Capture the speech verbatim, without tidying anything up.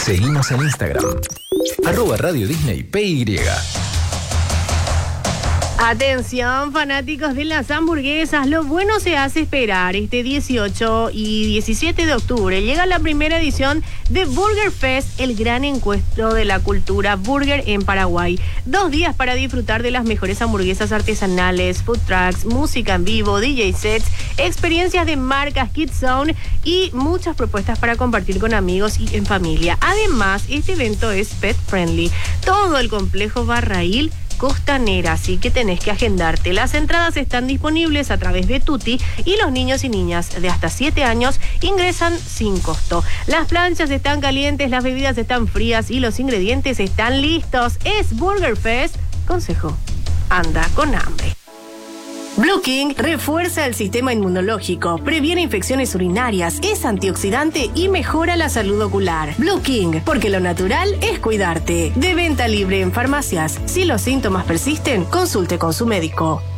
Seguimos en Instagram. Arroba Radio Disney P Y. Atención, fanáticos de las hamburguesas, lo bueno se hace esperar. Este dieciocho y diecisiete de octubre llega la primera edición de Burger Fest, el gran encuentro de la cultura burger en Paraguay. Dos días para disfrutar de las mejores hamburguesas artesanales, food trucks, música en vivo, D J sets, experiencias de marcas Kids Zone y muchas propuestas para compartir con amigos y en familia. Además, este evento es pet friendly. Todo el complejo Barraíl Costanera, así que tenés que agendarte. Las entradas están disponibles a través de Tutti y los niños y niñas de hasta siete años ingresan sin costo. Las planchas están calientes, las bebidas están frías y los ingredientes están listos. Es Burger Fest. Consejo: anda con hambre. Blue King refuerza el sistema inmunológico, previene infecciones urinarias, es antioxidante y mejora la salud ocular. Blue King, porque lo natural es cuidarte. De venta libre en farmacias. Si los síntomas persisten, consulte con su médico.